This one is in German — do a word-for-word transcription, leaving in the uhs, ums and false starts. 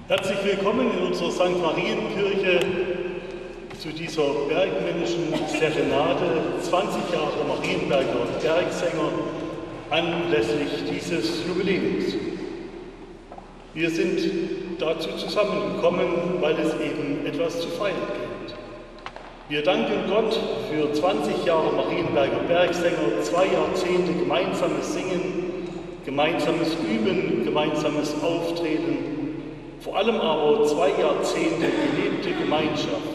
Herzlich willkommen in unserer Sankt Marienkirche zu dieser bergmännischen Serenade zwanzig Jahre Marienberger Bergsänger anlässlich dieses Jubiläums. Wir sind dazu zusammengekommen, weil es eben etwas zu feiern gibt. Wir danken Gott für zwanzig Jahre Marienberger Bergsänger, zwei Jahrzehnte gemeinsames Singen, gemeinsames Üben, gemeinsames Auftreten, vor allem aber zwei Jahrzehnte gelebte Gemeinschaft